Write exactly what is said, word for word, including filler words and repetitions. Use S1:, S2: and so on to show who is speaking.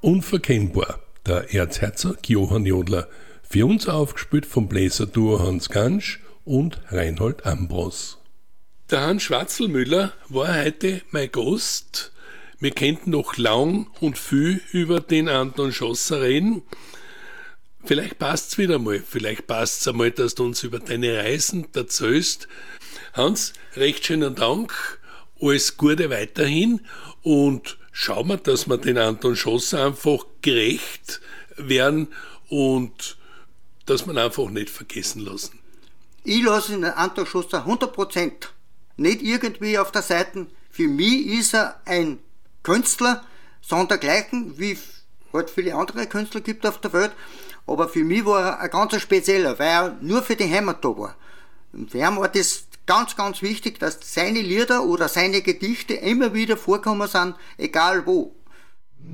S1: Unverkennbar, der Erzherzog Johann Jodler. Für uns aufgespielt vom Bläserduo Hans Gansch und Reinhold Ambros. Der Hans Schwarzelmüller war heute mein Gast. Wir könnten noch lang und viel über den Anton Schosser reden. Vielleicht passt's wieder mal, vielleicht passt's einmal, dass du uns über deine Reisen erzählst. Hans, recht schönen Dank, alles Gute weiterhin und schauen wir, dass wir den Anton Schosser einfach gerecht werden und dass wir ihn einfach nicht vergessen lassen.
S2: Ich lasse den Anton Schosser hundert Prozent. Nicht irgendwie auf der Seite. Für mich ist er ein Künstler, sondergleichen, wie halt viele andere Künstler gibt auf der Welt. Aber für mich war er ein ganz spezieller, weil er nur für die Heimat da war. Und für ihn war das ganz, ganz wichtig, dass seine Lieder oder seine Gedichte immer wieder vorkommen sind, egal wo.